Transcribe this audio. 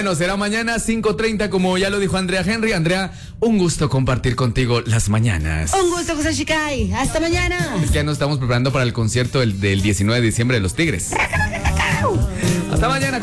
Bueno, será mañana 5:30, como ya lo dijo Andrea Henry. Andrea, un gusto compartir contigo las mañanas. Un gusto, José Shikai. Hasta mañana. Es que ya nos estamos preparando para el concierto del 19 de diciembre de los Tigres. Hasta mañana.